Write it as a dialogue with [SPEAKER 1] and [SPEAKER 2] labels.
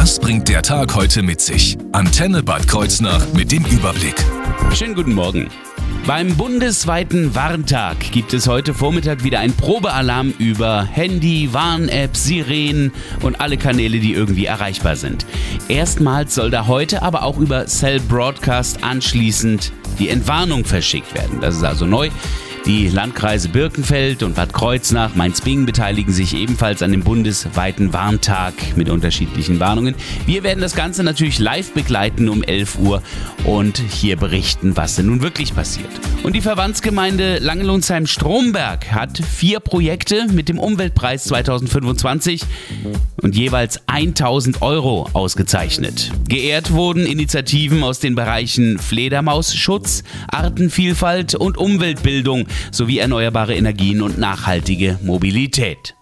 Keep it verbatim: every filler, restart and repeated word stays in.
[SPEAKER 1] Das bringt der Tag heute mit sich. Antenne Bad Kreuznach mit dem Überblick.
[SPEAKER 2] Schönen guten Morgen. Beim bundesweiten Warntag gibt es heute Vormittag wieder einen Probealarm über Handy, Warn-Apps, Sirenen und alle Kanäle, die irgendwie erreichbar sind. Erstmals soll da heute aber auch über Cell Broadcast anschließend die Entwarnung verschickt werden. Das ist also neu. Die Landkreise Birkenfeld und Bad Kreuznach, Mainz-Bingen beteiligen sich ebenfalls an dem bundesweiten Warntag mit unterschiedlichen Warnungen. Wir werden das Ganze natürlich live begleiten um elf Uhr und hier berichten, was denn nun wirklich passiert. Und die Verbandsgemeinde Langenlonsheim-Stromberg hat vier Projekte mit dem Umweltpreis zweitausendfünfundzwanzig und jeweils tausend Euro ausgezeichnet. Geehrt wurden Initiativen aus den Bereichen Fledermausschutz, Artenvielfalt und Umweltbildung sowie erneuerbare Energien und nachhaltige Mobilität.